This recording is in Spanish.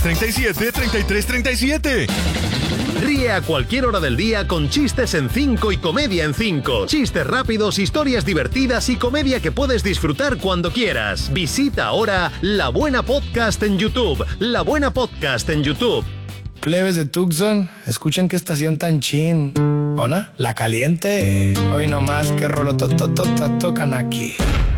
37 33 37. Ríe a cualquier hora del día con chistes en 5 y comedia en 5. Chistes rápidos, historias divertidas y comedia que puedes disfrutar cuando quieras. Visita ahora La Buena Podcast en YouTube. La Buena Podcast en YouTube. Plebes de Tucson, escuchen qué estación tan chin. ¿Ona? La Caliente. Hoy nomás que rolo tocan aquí.